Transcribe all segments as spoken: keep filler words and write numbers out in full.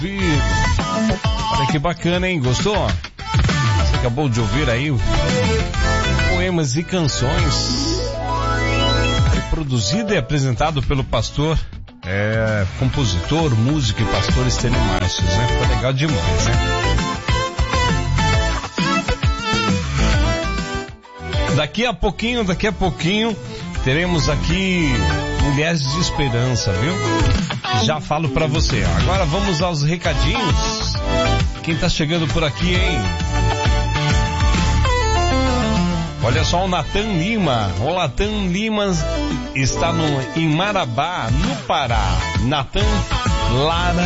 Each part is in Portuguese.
Olha que bacana, hein? Gostou? Você acabou de ouvir aí poemas e canções, produzido e apresentado pelo pastor, é, compositor, músico e pastor Estênio Márcios, né? Ficou legal demais, né? Daqui a pouquinho, daqui a pouquinho, teremos aqui Mulheres de Esperança, viu? Já falo pra você. Agora vamos aos recadinhos. Quem tá chegando por aqui, hein? Olha só, o Natan Lima. O Natan Lima está no, em Marabá, no Pará. Natan, Lara,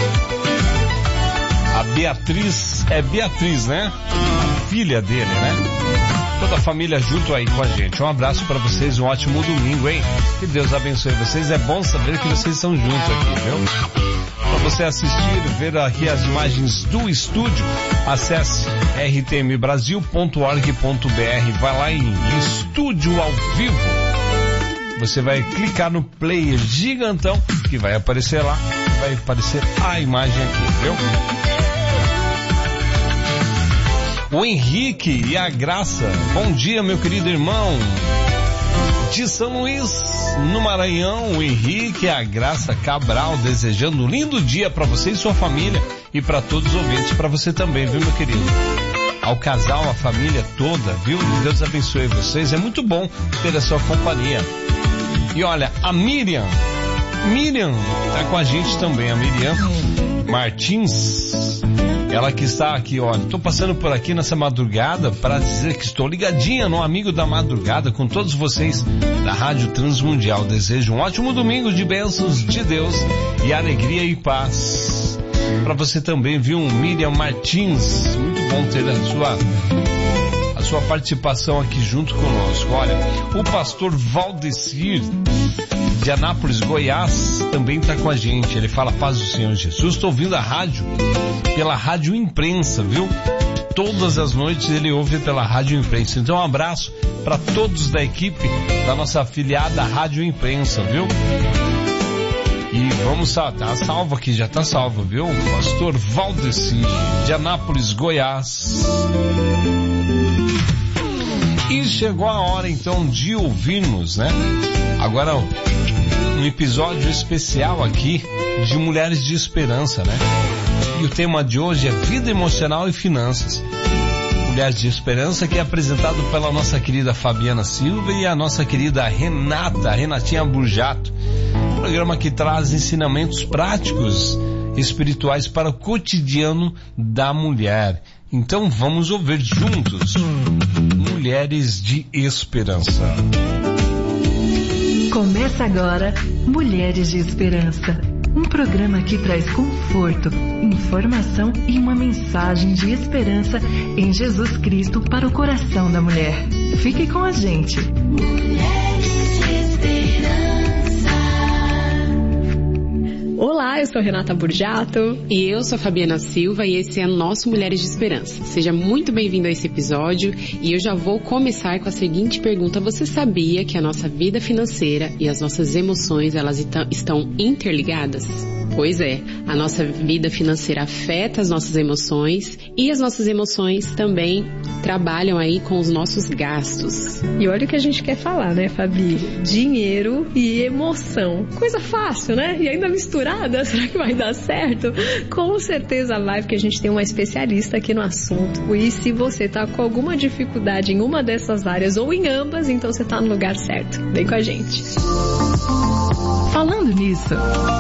a Beatriz, é Beatriz, né? A filha dele, né? Toda a família junto aí com a gente. Um abraço pra vocês, um ótimo domingo, hein? Que Deus abençoe vocês. É bom saber que vocês estão juntos aqui, viu? Para você assistir, ver aqui as imagens do estúdio, acesse r t m brasil ponto org ponto b r. Vai lá em Estúdio ao Vivo. Você vai clicar no player gigantão que vai aparecer lá. Vai aparecer a imagem aqui, viu? O Henrique e a Graça. Bom dia, meu querido irmão. De São Luís, no Maranhão, o Henrique e a Graça Cabral, desejando um lindo dia para você e sua família e para todos os ouvintes, para você também, viu, meu querido? Ao casal, a família toda, viu? Deus abençoe vocês. É muito bom ter a sua companhia. E olha, a Miriam, Miriam tá com a gente também, a Miriam Martins. Ela que está aqui, olha, estou passando por aqui nessa madrugada para dizer que estou ligadinha no Amigo da Madrugada com todos vocês da Rádio Transmundial. Desejo um ótimo domingo de bênçãos de Deus e alegria e paz. Para você também, viu, Miriam Martins, muito bom ter a sua, a sua participação aqui junto conosco. Olha, o pastor Valdecir de Anápolis, Goiás, também está com a gente. Ele fala: paz do Senhor Jesus. Estou ouvindo a rádio pela Rádio Imprensa, viu? Todas as noites ele ouve pela Rádio Imprensa. Então um abraço para todos da equipe da nossa afiliada Rádio Imprensa, viu? E vamos, tá salvo aqui, já tá salvo, viu? Pastor Valdecir de Anápolis, Goiás. E chegou a hora então de ouvirmos, né? Agora um episódio especial aqui de Mulheres de Esperança, né? E o tema de hoje é Vida Emocional e Finanças. Mulheres de Esperança, que é apresentado pela nossa querida Fabiana Silva e a nossa querida Renata, Renatinha Burjato. Um programa que traz ensinamentos práticos espirituais para o cotidiano da mulher. Então vamos ouvir juntos Mulheres de Esperança. Começa agora Mulheres de Esperança, um programa que traz conforto, informação e uma mensagem de esperança em Jesus Cristo para o coração da mulher. Fique com a gente. Mulheres de Esperança. Olá, eu sou Renata Burjato. E eu sou Fabiana Silva e esse é nosso Mulheres de Esperança. Seja muito bem-vindo a esse episódio e eu já vou começar com a seguinte pergunta: você sabia que a nossa vida financeira e as nossas emoções, elas estão interligadas? Pois é, a nossa vida financeira afeta as nossas emoções e as nossas emoções também trabalham aí com os nossos gastos. E olha o que a gente quer falar, né, Fabi? Dinheiro e emoção. Coisa fácil, né? E ainda misturada, será que vai dar certo? Com certeza vai, porque a gente tem uma especialista aqui no assunto. E se você tá com alguma dificuldade em uma dessas áreas ou em ambas, então você tá no lugar certo. Vem com a gente. Falando nisso,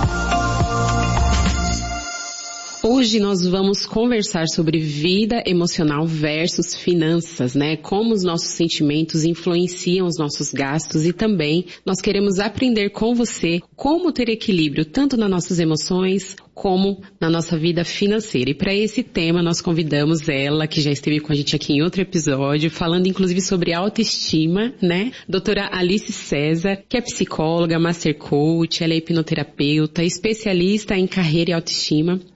hoje nós vamos conversar sobre vida emocional versus finanças, né? Como os nossos sentimentos influenciam os nossos gastos e também nós queremos aprender com você como ter equilíbrio tanto nas nossas emoções como na nossa vida financeira. E para esse tema nós convidamos ela, que já esteve com a gente aqui em outro episódio, falando inclusive sobre autoestima, né? Doutora Alice César, que é psicóloga, master coach, ela é hipnoterapeuta, especialista em carreira e autoestima,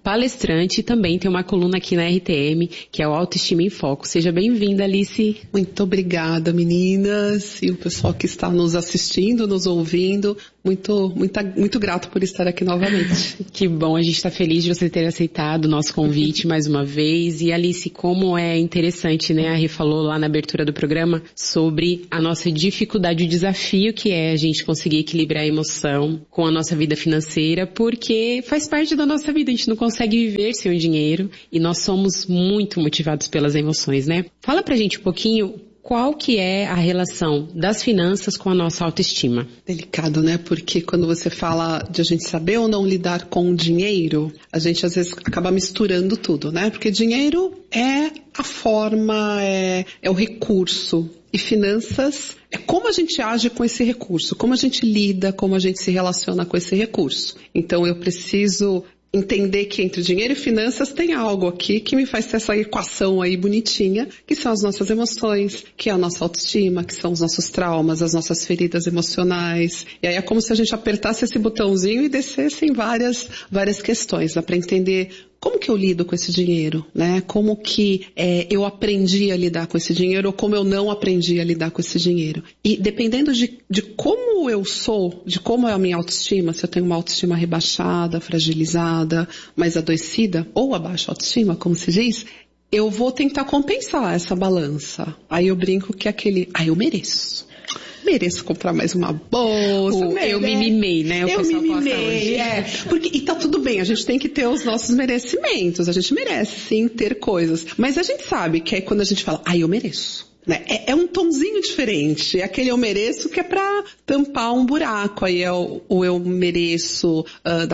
palestrante e também tem uma coluna aqui na R T M, que é o Autoestima em Foco. Seja bem-vinda, Alice. Muito obrigada, meninas, e o pessoal que está nos assistindo, nos ouvindo. Muito, muito, muito grato por estar aqui novamente. Que bom, a gente está feliz de você ter aceitado o nosso convite mais uma vez. E Alice, como é interessante, né? A Rê falou lá na abertura do programa sobre a nossa dificuldade, o desafio que é a gente conseguir equilibrar a emoção com a nossa vida financeira, porque faz parte da nossa vida, a gente não consegue viver sem o dinheiro e nós somos muito motivados pelas emoções, né? Fala pra gente um pouquinho qual que é a relação das finanças com a nossa autoestima. Delicado, né? Porque quando você fala de a gente saber ou não lidar com o dinheiro, a gente às vezes acaba misturando tudo, né? Porque dinheiro é a forma, é, é o recurso. E finanças é como a gente age com esse recurso, como a gente lida, como a gente se relaciona com esse recurso. Então eu preciso entender que entre dinheiro e finanças tem algo aqui que me faz ter essa equação aí bonitinha, que são as nossas emoções, que é a nossa autoestima, que são os nossos traumas, as nossas feridas emocionais. E aí é como se a gente apertasse esse botãozinho e descesse em várias, várias questões, dá para entender como que eu lido com esse dinheiro, né? Como que é, eu aprendi a lidar com esse dinheiro ou como eu não aprendi a lidar com esse dinheiro. E dependendo de, de como eu sou, de como é a minha autoestima, se eu tenho uma autoestima rebaixada, fragilizada, mais adoecida, ou a baixa autoestima, como se diz, eu vou tentar compensar essa balança. Aí eu brinco que é aquele, ah, eu mereço. Mereço comprar mais uma bolsa. O, eu me mimei, né? O eu pessoal me posta mimei, hoje. é. Porque, e tá tudo bem, a gente tem que ter os nossos merecimentos. A gente merece, sim, ter coisas. Mas a gente sabe que é quando a gente fala, ah, eu mereço. Né? É, é um tomzinho diferente. É aquele eu mereço que é pra tampar um buraco. Aí é o, o eu mereço uh, da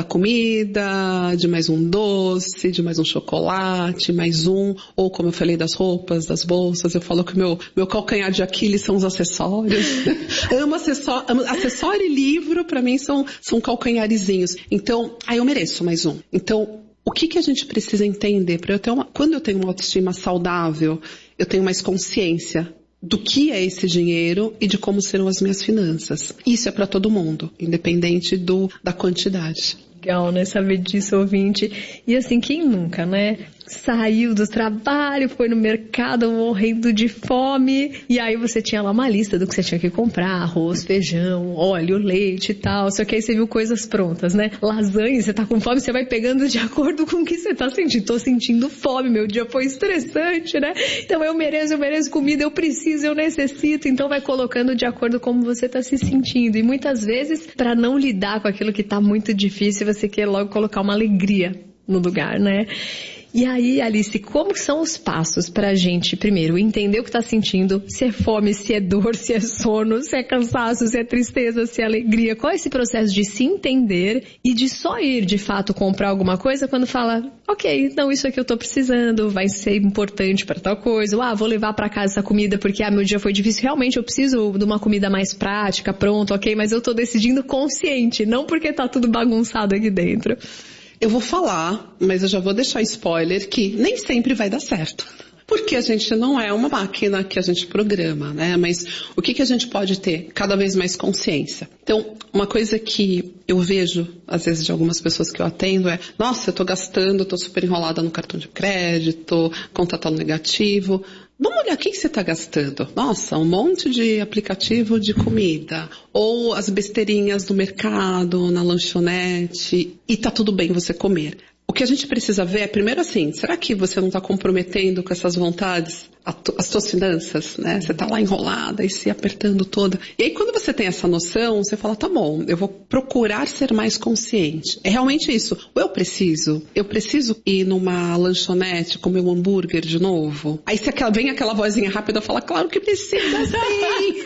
comida, de mais um doce, de mais um chocolate, mais um. Ou como eu falei das roupas, das bolsas, eu falo que o meu, meu calcanhar de Aquiles são os acessórios. amo, acessório, amo acessório e livro, pra mim, são, são calcanharizinhos. Então, aí eu mereço mais um. Então, o que que a gente precisa entender? Pra eu ter uma, quando eu tenho uma autoestima saudável, eu tenho mais consciência do que é esse dinheiro e de como serão as minhas finanças. Isso é para todo mundo, independente do, da quantidade. Legal, né? Saber disso, ouvinte. E assim, quem nunca, né? Saiu do trabalho, foi no mercado morrendo de fome, e aí você tinha lá uma lista do que você tinha que comprar, arroz, feijão, óleo, leite e tal, só que aí você viu coisas prontas, né? Lasanha, você tá com fome, você vai pegando de acordo com o que você tá sentindo. Tô sentindo fome, meu dia foi estressante, né? Então eu mereço, eu mereço comida, eu preciso, eu necessito, então vai colocando de acordo com como você tá se sentindo. E muitas vezes, para não lidar com aquilo que tá muito difícil, você quer logo colocar uma alegria no lugar, né? E aí, Alice, como são os passos pra gente, primeiro, entender o que tá sentindo, se é fome, se é dor, se é sono, se é cansaço, se é tristeza, se é alegria? Qual é esse processo de se entender e de só ir, de fato, comprar alguma coisa quando fala, ok, não, isso aqui eu tô precisando, vai ser importante pra tal coisa, ou, ah, vou levar pra casa essa comida porque, ah, meu dia foi difícil, realmente eu preciso de uma comida mais prática, pronto, ok, mas eu tô decidindo consciente, não porque tá tudo bagunçado aqui dentro. Eu vou falar, mas eu já vou deixar spoiler que nem sempre vai dar certo. Porque a gente não é uma máquina que a gente programa, né? Mas o que que a gente pode ter? Cada vez mais consciência. Então, uma coisa que eu vejo, às vezes, de algumas pessoas que eu atendo é, nossa, eu tô gastando, tô super enrolada no cartão de crédito, conta tá no negativo. Vamos olhar o que que você está gastando. Nossa, um monte de aplicativo de comida. Ou as besteirinhas do mercado, na lanchonete. E tá tudo bem você comer. O que a gente precisa ver é, primeiro assim, será que você não está comprometendo com essas vontades as suas finanças, né? Você está lá enrolada e se apertando toda. E aí quando você tem essa noção, você fala, tá bom, eu vou procurar ser mais consciente. É realmente isso. Ou eu preciso, eu preciso ir numa lanchonete comer um hambúrguer de novo? Aí se aquela, vem aquela vozinha rápida e fala, claro que precisa sim.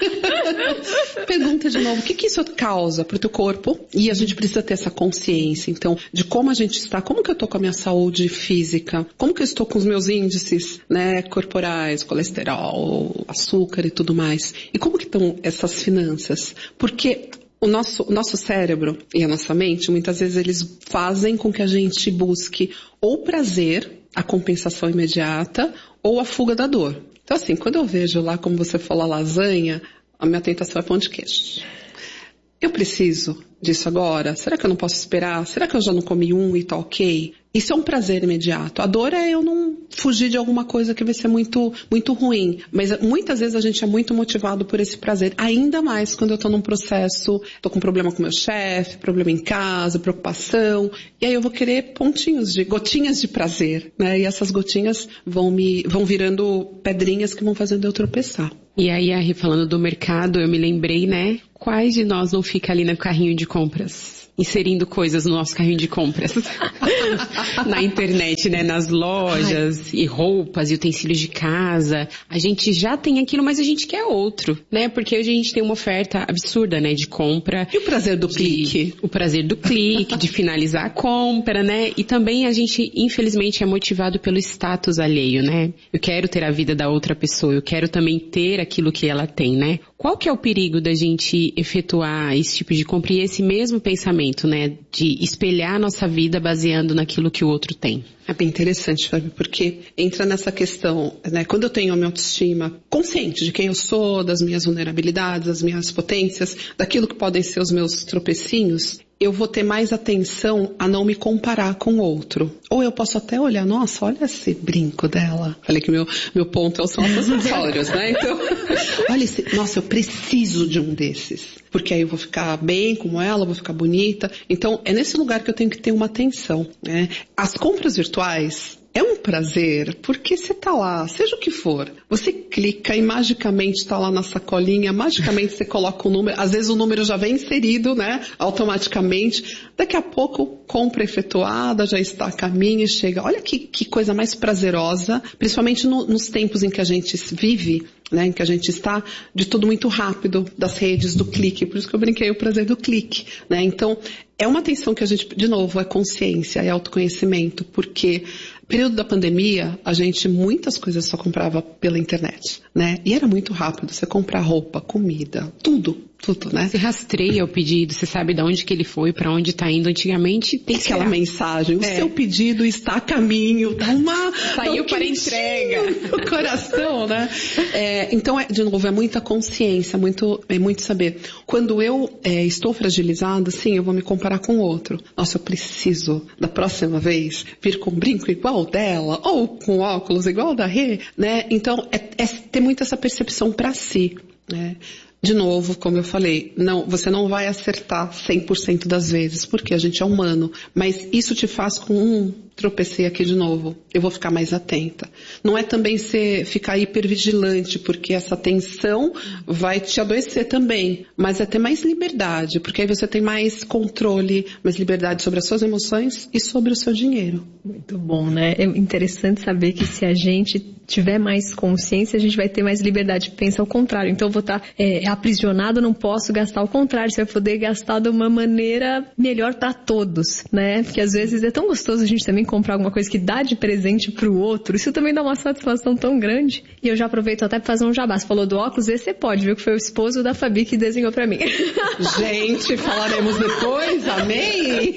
Pergunta de novo, o que que isso causa pro teu corpo? E a gente precisa ter essa consciência, então, de como a gente está, como que eu tô com a minha saúde física, como que eu estou com os meus índices, né, corporais, colesterol, açúcar e tudo mais. E como que estão essas finanças? Porque o nosso, o nosso cérebro e a nossa mente, muitas vezes eles fazem com que a gente busque ou prazer, a compensação imediata, ou a fuga da dor. Então assim, quando eu vejo lá, como você falou, a lasanha, a minha tentação é pão de queijo. Eu preciso disso agora? Será que eu não posso esperar? Será que eu já não comi um e tá ok? Isso é um prazer imediato. A dor é eu não fugir de alguma coisa que vai ser muito, muito ruim. Mas muitas vezes a gente é muito motivado por esse prazer. Ainda mais quando eu tô num processo, tô com problema com meu chefe, problema em casa, preocupação. E aí eu vou querer pontinhos de, gotinhas de prazer, né? E essas gotinhas vão me, vão virando pedrinhas que vão fazendo eu tropeçar. E aí, Ari, falando do mercado, eu me lembrei, né? Quais de nós não fica ali no carrinho de compras? Inserindo coisas no nosso carrinho de compras. Na internet, né? Nas lojas, Ai. E roupas, e utensílios de casa. A gente já tem aquilo, mas a gente quer outro, né? Porque hoje a gente tem uma oferta absurda, né? De compra. E o prazer do de, clique? O prazer do clique, de finalizar a compra, né? E também a gente, infelizmente, é motivado pelo status alheio, né? Eu quero ter a vida da outra pessoa, eu quero também ter aquilo que ela tem, né? Qual que é o perigo da gente efetuar esse tipo de compra e esse mesmo pensamento, né? De espelhar a nossa vida baseando naquilo que o outro tem? É bem interessante, Fábio, porque entra nessa questão, né? Quando eu tenho a minha autoestima consciente de quem eu sou, das minhas vulnerabilidades, das minhas potências, daquilo que podem ser os meus tropecinhos, eu vou ter mais atenção a não me comparar com o outro. Ou eu posso até olhar, nossa, olha esse brinco dela. Falei que meu, meu ponto são os acessórios, né? Então, olha esse, nossa, eu preciso de um desses. Porque aí eu vou ficar bem como ela, vou ficar bonita. Então, é nesse lugar que eu tenho que ter uma atenção, né? As compras virtuais é um prazer, porque você tá lá, seja o que for, você clica e magicamente tá lá na sacolinha, magicamente você coloca o número, às vezes o número já vem inserido, né, automaticamente, daqui a pouco, compra efetuada, já está a caminho e chega. Olha que, que coisa mais prazerosa, principalmente no, nos tempos em que a gente vive, né, em que a gente está de tudo muito rápido, das redes, do clique, por isso que eu brinquei o prazer do clique, né, então é uma atenção que a gente, de novo, é consciência, é autoconhecimento, porque no período da pandemia, a gente, muitas coisas só comprava pela internet, né? E era muito rápido, você comprar roupa, comida, tudo, tudo, né? Você rastreia o pedido, você sabe de onde que ele foi, para onde está indo. Antigamente tem aquela mensagem, o é. seu pedido está a caminho, dá uma... Saiu para entrega. O coração, né? É, então, é, de novo, é muita consciência, muito, é muito saber. Quando eu é, estou fragilizada, sim, eu vou me comparar com o outro. Nossa, eu preciso, da próxima vez, vir com um brinco igual dela, ou com óculos igual da Rê, né? Então, é, é ter muito essa percepção para si, né? De novo, como eu falei, não, você não vai acertar cem por cento das vezes, porque a gente é humano, mas isso te faz com um, tropecei aqui de novo, eu vou ficar mais atenta. Não é também ser, ficar hipervigilante, porque essa tensão vai te adoecer também, mas é ter mais liberdade, porque aí você tem mais controle, mais liberdade sobre as suas emoções e sobre o seu dinheiro. Muito bom, né? É interessante saber que se a gente tiver mais consciência, a gente vai ter mais liberdade. Pensa ao contrário. Então eu vou estar é, aprisionado, não posso gastar. Ao contrário, você vai poder gastar de uma maneira melhor para todos, né? Porque às vezes é tão gostoso a gente também comprar alguma coisa que dá de presente pro outro. Isso também dá uma satisfação tão grande. E eu já aproveito até para fazer um jabá. Você falou do óculos, esse você pode, viu? Que foi o esposo da Fabi que desenhou para mim. Gente, falaremos depois, amém?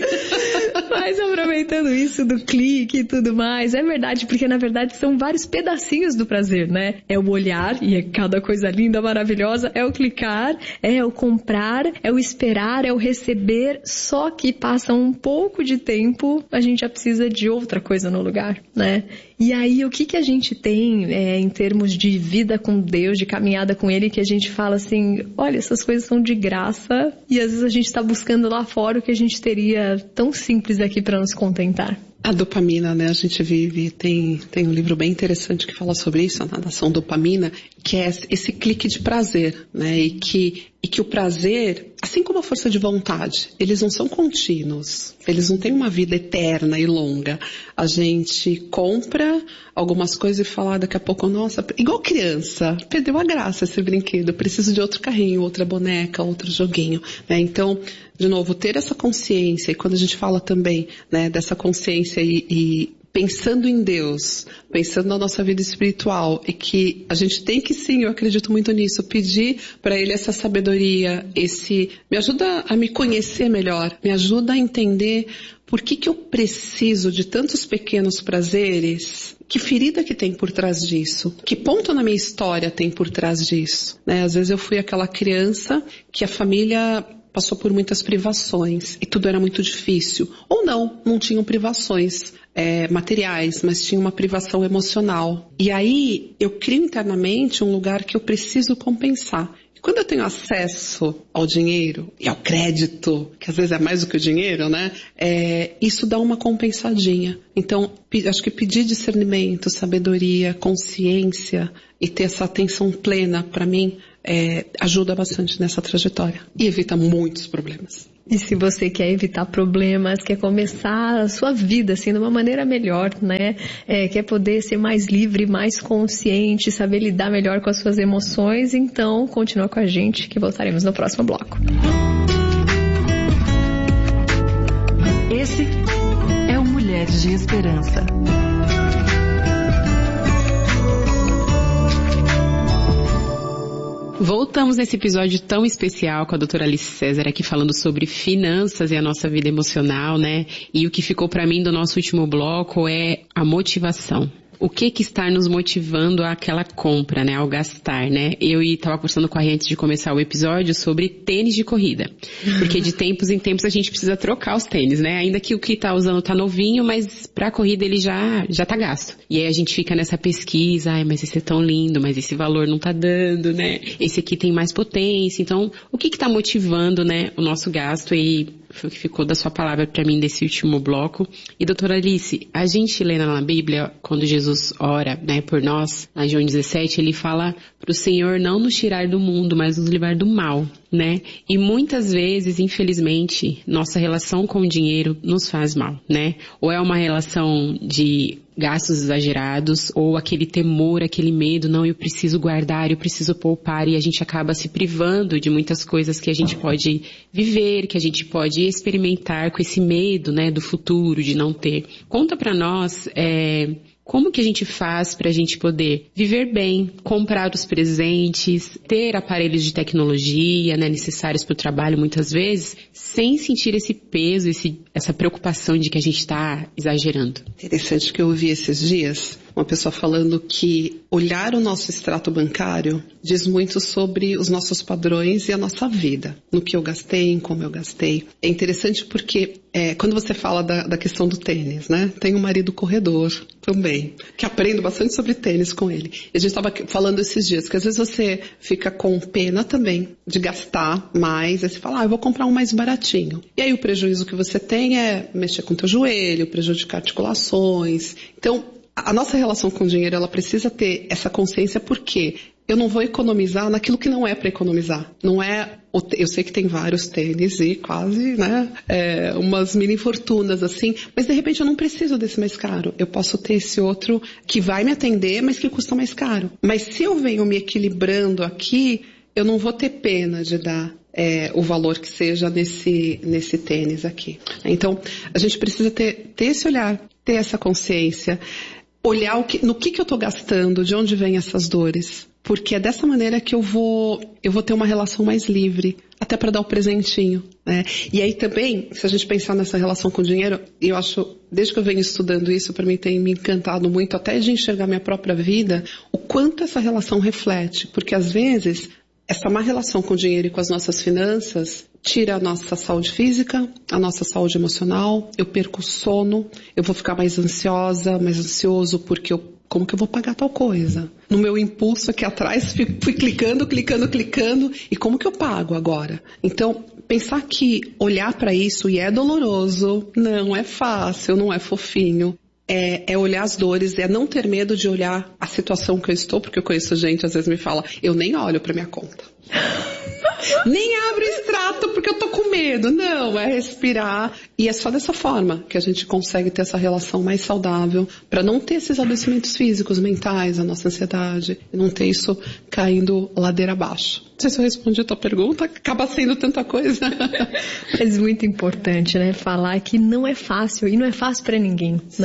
Mas aproveitando isso do clique e tudo mais, é verdade, porque na verdade são vários pedacinhos do prazer, né? É o olhar, e é cada coisa linda, maravilhosa, é o clicar, é o comprar, é o esperar, é o receber, só que passa um pouco de tempo, a gente já precisa de outra coisa no lugar, né? E aí, o que que a gente tem é, em termos de vida com Deus, de caminhada com Ele, que a gente fala assim, olha, essas coisas são de graça, e às vezes a gente está buscando lá fora o que a gente teria tão simples aqui para nos contentar. A dopamina, né? A gente vive, tem, tem um livro bem interessante que fala sobre isso, a nadação dopamina, que é esse clique de prazer, né? E que, e que o prazer, assim como a força de vontade, eles não são contínuos, eles não têm uma vida eterna e longa. A gente compra algumas coisas e fala daqui a pouco, nossa, igual criança, perdeu a graça esse brinquedo, preciso de outro carrinho, outra boneca, outro joguinho, né? Então, de novo, ter essa consciência, e quando a gente fala também, né, dessa consciência e, e pensando em Deus, pensando na nossa vida espiritual, e que a gente tem que sim, eu acredito muito nisso, pedir para Ele essa sabedoria, esse, me ajuda a me conhecer melhor, me ajuda a entender por que que eu preciso de tantos pequenos prazeres. Que ferida que tem por trás disso? Que ponto na minha história tem por trás disso? Né? Às vezes eu fui aquela criança que a família passou por muitas privações e tudo era muito difícil. Ou não, não tinham privações é, materiais, mas tinha uma privação emocional. E aí eu crio internamente um lugar que eu preciso compensar. Quando eu tenho acesso ao dinheiro e ao crédito, que às vezes é mais do que o dinheiro, né? É, isso dá uma compensadinha. Então, acho que pedir discernimento, sabedoria, consciência e ter essa atenção plena, para mim, é, ajuda bastante nessa trajetória. E evita muitos problemas. E se você quer evitar problemas, quer começar a sua vida assim de uma maneira melhor, né? É, quer poder ser mais livre, mais consciente, saber lidar melhor com as suas emoções, então continua com a gente que voltaremos no próximo bloco. Esse é o Mulheres de Esperança. Voltamos nesse episódio tão especial com a doutora Alice César aqui falando sobre finanças e a nossa vida emocional, né? E o que ficou para mim do nosso último bloco é a motivação. O que que está nos motivando àquela compra, né? Ao gastar, né? Eu estava conversando com a gente antes de começar o episódio sobre tênis de corrida. Porque de tempos em tempos a gente precisa trocar os tênis, né? Ainda que o que tá usando tá novinho, mas pra corrida ele já, já tá gasto. E aí a gente fica nessa pesquisa, ai, mas esse é tão lindo, mas esse valor não tá dando, né? Esse aqui tem mais potência. Então, o que que tá motivando, né, o nosso gasto? E foi o que ficou da sua palavra para mim desse último bloco. E doutora Alice, a gente lê na Bíblia, quando Jesus ora, né, por nós, na João dezessete, ele fala para o Senhor não nos tirar do mundo, mas nos livrar do mal, né? E muitas vezes, infelizmente, nossa relação com o dinheiro nos faz mal, né? Ou é uma relação de gastos exagerados, ou aquele temor, aquele medo, não, eu preciso guardar, eu preciso poupar, e a gente acaba se privando de muitas coisas que a gente pode viver, que a gente pode experimentar com esse medo, né, do futuro, de não ter. Conta pra nós, é, como que a gente faz para a gente poder viver bem, comprar os presentes, ter aparelhos de tecnologia, né, necessários para o trabalho muitas vezes, sem sentir esse peso, esse, essa preocupação de que a gente está exagerando? Interessante que eu ouvi esses dias uma pessoa falando que olhar o nosso extrato bancário diz muito sobre os nossos padrões e a nossa vida, no que eu gastei, em como eu gastei. É interessante porque é, quando você fala da, da questão do tênis, né? Tem um marido corredor também, que aprendo bastante sobre tênis com ele. E a gente estava falando esses dias que às vezes você fica com pena também de gastar mais, aí você fala, ah, eu vou comprar um mais baratinho. E aí o prejuízo que você tem é mexer com o teu joelho, prejudicar articulações. Então, a nossa relação com o dinheiro, ela precisa ter essa consciência porque eu não vou economizar naquilo que não é para economizar. Não é, eu sei que tem vários tênis e quase, né, é, umas mini fortunas assim, mas de repente eu não preciso desse mais caro. Eu posso ter esse outro que vai me atender, mas que custa mais caro. Mas se eu venho me equilibrando aqui, eu não vou ter pena de dar É, o valor que seja nesse, nesse tênis aqui. Então, a gente precisa ter, ter esse olhar, ter essa consciência, olhar o que, no que, que eu estou gastando, de onde vêm essas dores. Porque é dessa maneira que eu vou, eu vou ter uma relação mais livre, até para dar o presentinho, né? E aí também, se a gente pensar nessa relação com o dinheiro, eu acho, desde que eu venho estudando isso, para mim tem me encantado muito, até de enxergar minha própria vida, o quanto essa relação reflete. Porque às vezes essa má relação com o dinheiro e com as nossas finanças tira a nossa saúde física, a nossa saúde emocional, eu perco o sono, eu vou ficar mais ansiosa, mais ansioso porque eu, como que eu vou pagar tal coisa? No meu impulso aqui atrás, fui, fui clicando, clicando, clicando, e como que eu pago agora? Então, pensar que olhar para isso, e é doloroso, não é fácil, não é fofinho, É, é olhar as dores, é não ter medo de olhar a situação que eu estou, porque eu conheço gente, às vezes me fala, eu nem olho pra minha conta. Nem abro o extrato porque eu tô com medo. Não, é respirar. E é só dessa forma que a gente consegue ter essa relação mais saudável para não ter esses adoecimentos físicos, mentais, a nossa ansiedade, e não ter isso caindo ladeira abaixo. Não sei se eu respondi a tua pergunta, acaba sendo tanta coisa. É muito importante, né, falar que não é fácil, e não é fácil para ninguém, né?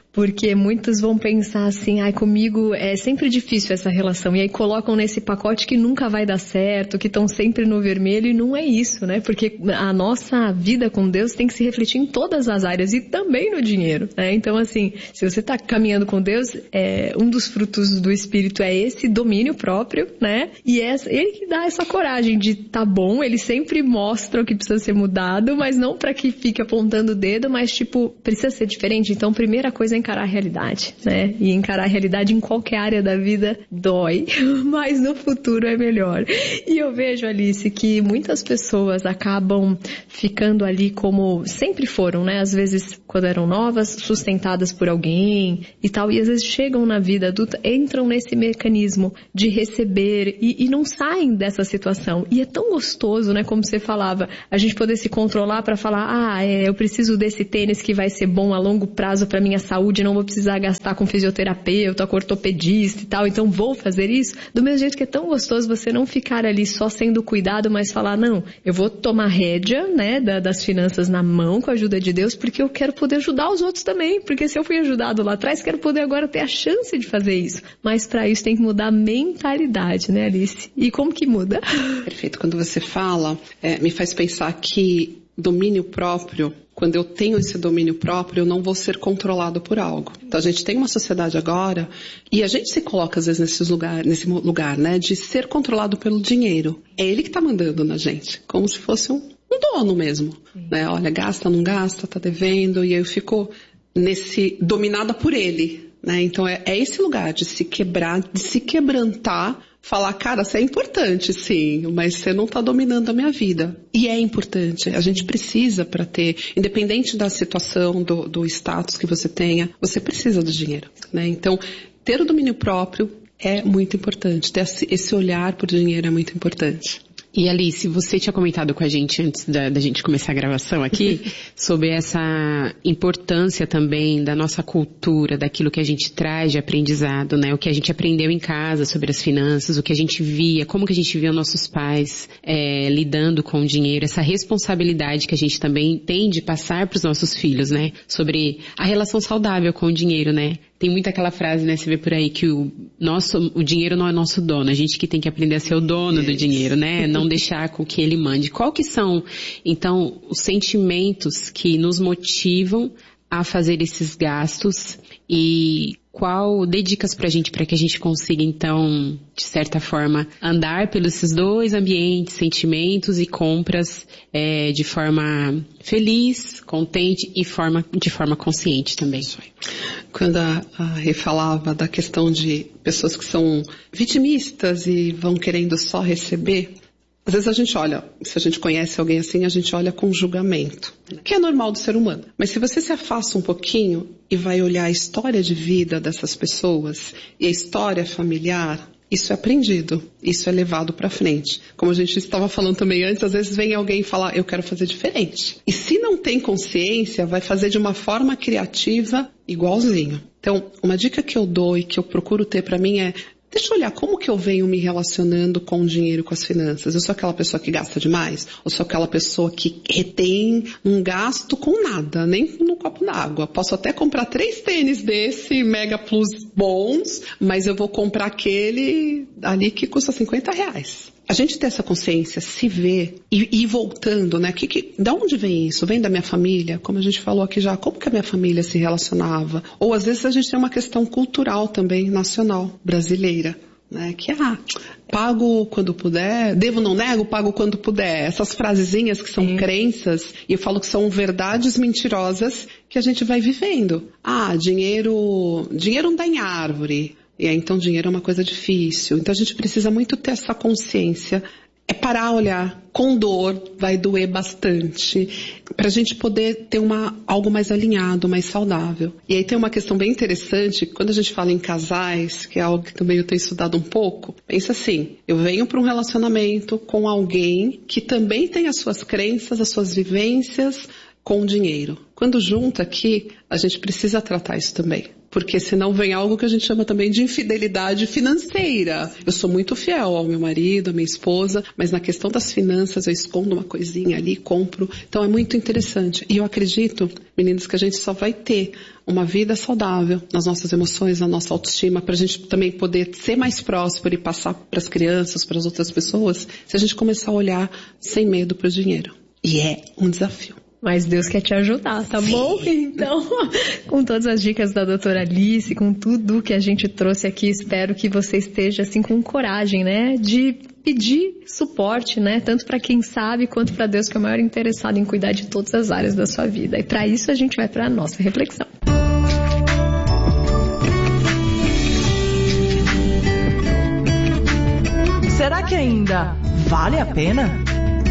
Porque muitos vão pensar assim, ai, comigo é sempre difícil essa relação. E aí colocam nesse pacote que nunca vai dar certo, que estão sempre no vermelho, e não é isso, né? Porque a nossa vida com Deus tem que se refletir em todas as áreas e também no dinheiro, né? Então, assim, se você está caminhando com Deus, é, um dos frutos do Espírito é esse domínio próprio, né? E é ele que dá essa coragem de tá bom, ele sempre mostra o que precisa ser mudado, mas não para que fique apontando o dedo, mas tipo, precisa ser diferente. Então, a primeira coisa é encarar a realidade, né? E encarar a realidade em qualquer área da vida dói, mas no futuro é melhor. E eu vejo, Alice, que muitas pessoas acabam ficando ali como sempre foram, né? Às vezes, quando eram novas, sustentadas por alguém e tal, e às vezes chegam na vida adulta, entram nesse mecanismo de receber e, e não saem dessa situação. E é tão gostoso, né? Como você falava, a gente poder se controlar para falar, ah, é, eu preciso desse tênis que vai ser bom a longo prazo para minha saúde, não vou precisar gastar com fisioterapeuta, com ortopedista e tal, então vou fazer isso. Do mesmo jeito que é tão gostoso você não ficar ali só sendo cuidado, mas falar, não, eu vou tomar rédea, né, da, das finanças na mão com a ajuda de Deus, porque eu quero poder ajudar os outros também, porque se eu fui ajudado lá atrás, quero poder agora ter a chance de fazer isso. Mas para isso tem que mudar a mentalidade, né, Alice? E como que muda? Perfeito. Quando você fala, é, me faz pensar que domínio próprio, quando eu tenho esse domínio próprio, eu não vou ser controlado por algo. Então a gente tem uma sociedade agora, e a gente se coloca às vezes nesse lugar, nesse lugar, né, de ser controlado pelo dinheiro. É ele que está mandando na gente, como se fosse um, um dono mesmo, né? Olha, gasta, não gasta, tá devendo, e aí eu fico nesse, dominada por ele, né? Então é, é esse lugar de se quebrar, de se quebrantar, falar, cara, você é importante, sim, mas você não está dominando a minha vida. E é importante, a gente precisa para ter, independente da situação, do, do status que você tenha, você precisa do dinheiro, né? Então, ter o domínio próprio é muito importante, ter esse olhar por dinheiro é muito importante. E Alice, você tinha comentado com a gente antes da, da gente começar a gravação aqui sobre essa importância também da nossa cultura, daquilo que a gente traz de aprendizado, né? O que a gente aprendeu em casa sobre as finanças, o que a gente via, como que a gente via nossos pais é, lidando com o dinheiro, essa responsabilidade que a gente também tem de passar para os nossos filhos, né? Sobre a relação saudável com o dinheiro, né? Tem muita aquela frase, né, você vê por aí que o, nosso, o dinheiro não é nosso dono, a gente que tem que aprender a ser o dono do dinheiro, né, não deixar com que ele mande. Qual que são, então, os sentimentos que nos motivam a fazer esses gastos e qual, dê dicas pra gente, para que a gente consiga, então, de certa forma, andar pelos esses dois ambientes, sentimentos e compras é, de forma feliz, contente e forma, de forma consciente também. Quando a, a Rê falava da questão de pessoas que são vitimistas e vão querendo só receber, às vezes a gente olha, se a gente conhece alguém assim, a gente olha com julgamento, que é normal do ser humano. Mas se você se afasta um pouquinho e vai olhar a história de vida dessas pessoas e a história familiar, isso é aprendido, isso é levado para frente. Como a gente estava falando também antes, às vezes vem alguém falar, eu quero fazer diferente. E se não tem consciência, vai fazer de uma forma criativa igualzinho. Então, uma dica que eu dou e que eu procuro ter para mim é, deixa eu olhar como que eu venho me relacionando com o dinheiro, com as finanças. Eu sou aquela pessoa que gasta demais? Ou sou aquela pessoa que retém um gasto com nada, nem num copo d'água? Posso até comprar três tênis desse, Mega Plus bons, mas eu vou comprar aquele ali que custa cinquenta reais. A gente ter essa consciência, se ver e ir voltando, né? Que, que, da onde vem isso? Vem da minha família? Como a gente falou aqui já, como que a minha família se relacionava? Ou às vezes a gente tem uma questão cultural também, nacional, brasileira, né? Que, ah, pago quando puder, devo não nego, pago quando puder. Essas frasezinhas que são Sim. crenças, e eu falo que são verdades mentirosas que a gente vai vivendo. Ah, dinheiro, dinheiro não dá em árvore. E aí, então, dinheiro é uma coisa difícil. Então, a gente precisa muito ter essa consciência. É parar, olhar, com dor, vai doer bastante, para a gente poder ter uma, algo mais alinhado, mais saudável. E aí tem uma questão bem interessante, quando a gente fala em casais, que é algo que também eu tenho estudado um pouco, pensa assim, eu venho para um relacionamento com alguém que também tem as suas crenças, as suas vivências com o dinheiro. Quando junta aqui, a gente precisa tratar isso também. Porque senão vem algo que a gente chama também de infidelidade financeira. Eu sou muito fiel ao meu marido, à minha esposa, mas na questão das finanças eu escondo uma coisinha ali, compro. Então é muito interessante. E eu acredito, meninas, que a gente só vai ter uma vida saudável nas nossas emoções, na nossa autoestima, para a gente também poder ser mais próspero e passar para as crianças, para as outras pessoas, se a gente começar a olhar sem medo para o dinheiro. E é um desafio. Mas Deus quer te ajudar, tá Sim. bom? Então, com todas as dicas da doutora Alice, com tudo que a gente trouxe aqui, espero que você esteja assim com coragem, né? De pedir suporte, né? Tanto para quem sabe, quanto para Deus, que é o maior interessado em cuidar de todas as áreas da sua vida. E para isso a gente vai para a nossa reflexão. Será que ainda vale a pena?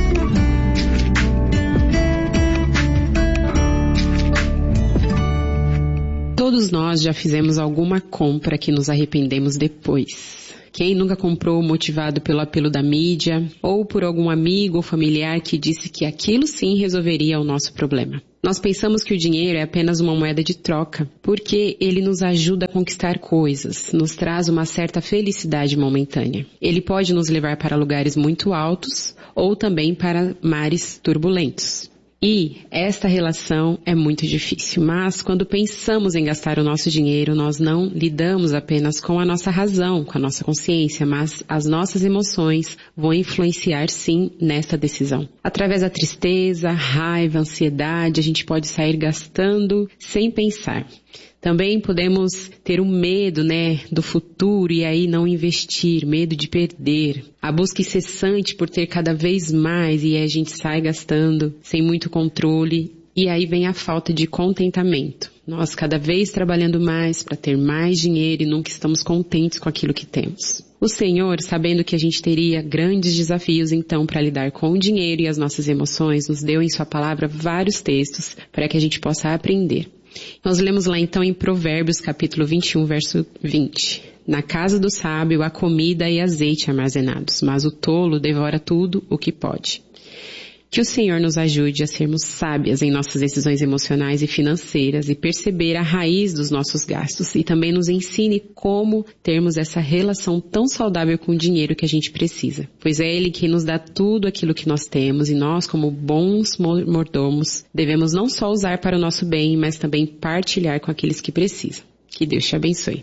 Todos nós já fizemos alguma compra que nos arrependemos depois. Quem nunca comprou motivado pelo apelo da mídia ou por algum amigo ou familiar que disse que aquilo sim resolveria o nosso problema? Nós pensamos que o dinheiro é apenas uma moeda de troca, porque ele nos ajuda a conquistar coisas, nos traz uma certa felicidade momentânea. Ele pode nos levar para lugares muito altos ou também para mares turbulentos. E esta relação é muito difícil, mas quando pensamos em gastar o nosso dinheiro, nós não lidamos apenas com a nossa razão, com a nossa consciência, mas as nossas emoções vão influenciar sim nesta decisão. Através da tristeza, raiva, ansiedade, a gente pode sair gastando sem pensar. Também podemos ter um medo, né, do futuro e aí não investir, medo de perder. A busca incessante por ter cada vez mais e aí a gente sai gastando sem muito controle e aí vem a falta de contentamento. Nós cada vez trabalhando mais para ter mais dinheiro e nunca estamos contentes com aquilo que temos. O Senhor, sabendo que a gente teria grandes desafios então para lidar com o dinheiro e as nossas emoções, nos deu em sua palavra vários textos para que a gente possa aprender. Nós lemos lá então em Provérbios capítulo vinte e um, verso vinte. Na casa do sábio há comida e azeite armazenados, mas o tolo devora tudo o que pode. Que o Senhor nos ajude a sermos sábias em nossas decisões emocionais e financeiras e perceber a raiz dos nossos gastos e também nos ensine como termos essa relação tão saudável com o dinheiro que a gente precisa. Pois é Ele quem nos dá tudo aquilo que nós temos e nós, como bons mordomos, devemos não só usar para o nosso bem, mas também partilhar com aqueles que precisam. Que Deus te abençoe.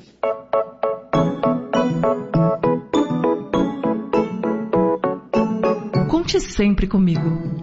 Conte sempre comigo.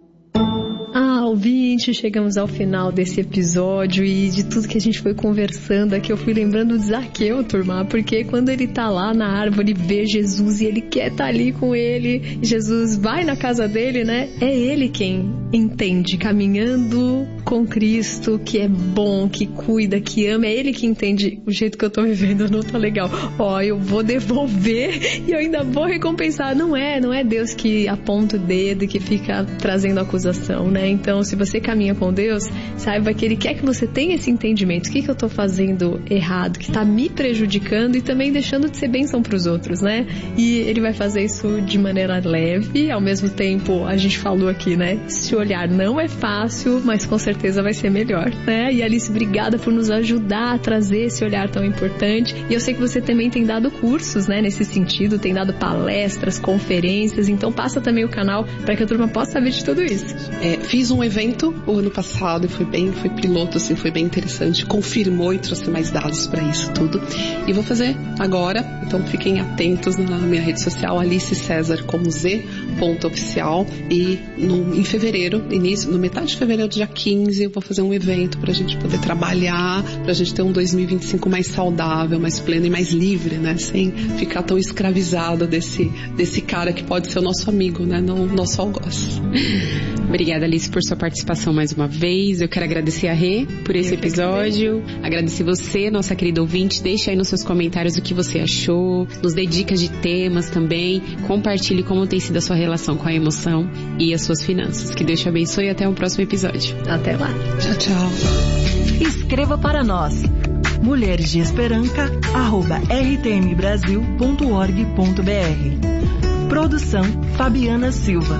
Ah, ouvinte, chegamos ao final desse episódio e de tudo que a gente foi conversando aqui, eu fui lembrando de Zaqueu, turma, porque quando ele tá lá na árvore, vê Jesus e ele quer estar ali com ele, Jesus vai na casa dele, né? É ele quem entende, caminhando com Cristo, que é bom, que cuida, que ama, é ele que entende o jeito que eu tô vivendo, não tá legal. Ó, eu vou devolver e eu ainda vou recompensar. Não é, não é Deus que aponta o dedo e que fica trazendo acusação, né? Então, se você caminha com Deus, saiba que Ele quer que você tenha esse entendimento. O que, que eu estou fazendo errado, que está me prejudicando e também deixando de ser bênção para os outros, né? E Ele vai fazer isso de maneira leve. Ao mesmo tempo, a gente falou aqui, né? Se olhar não é fácil, mas com certeza vai ser melhor, né? E Alice, obrigada por nos ajudar a trazer esse olhar tão importante. E eu sei que você também tem dado cursos, né? Nesse sentido, tem dado palestras, conferências. Então, passa também o canal para que a turma possa saber de tudo isso. É, fiz um evento o ano passado e foi bem, foi piloto, assim, foi bem interessante. Confirmou e trouxe mais dados para isso tudo. E vou fazer agora, então fiquem atentos na minha rede social, Alice César com Z, ponto oficial. E no, em fevereiro, início, no metade de fevereiro, dia quinze, eu vou fazer um evento pra gente poder trabalhar, pra gente ter um dois mil e vinte e cinco mais saudável, mais pleno e mais livre, né? Sem ficar tão escravizado desse, desse cara que pode ser o nosso amigo, né? Não o nosso algoz. Obrigada, Alice, por sua participação mais uma vez. Eu quero agradecer a Rê por esse episódio. Agradecer você, nossa querida ouvinte. Deixa aí nos seus comentários o que você achou. Nos dê dicas de temas também. Compartilhe como tem sido a sua relação com a emoção e as suas finanças. Que Deus te abençoe e até o próximo episódio. Até lá. Tchau, tchau. Escreva para nós. mulheres de esperança arroba r t m brasil ponto org ponto b r. Produção Fabiana Silva.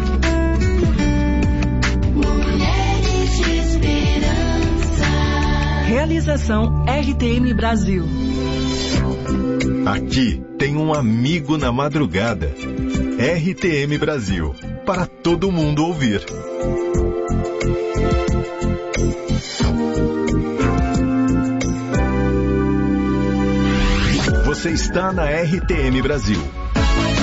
Realização R T M Brasil. Aqui tem um amigo na madrugada. R T M Brasil, para todo mundo ouvir. Você está na R T M Brasil.